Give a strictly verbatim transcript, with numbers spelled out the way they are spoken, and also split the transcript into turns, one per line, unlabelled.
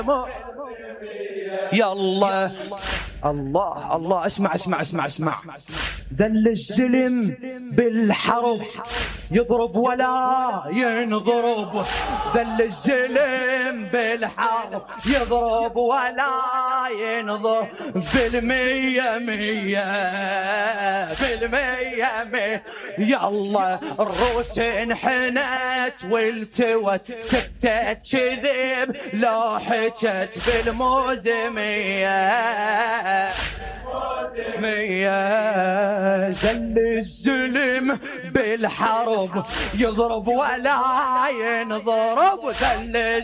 يلا الله الله اسمع اسمع اسمع اسمع. ذل الزلم بالحرب يضرب ولا ينضرب. ذل الزلم بالحرب يضرب ولا ينضرب. بالمية مية بالمية مية. يلا الروس انحنت والتوت سكتت كذب لو حكت بالموز مية مية. ذل الزلم بالحرب يضرب ولا ينضرب. ذل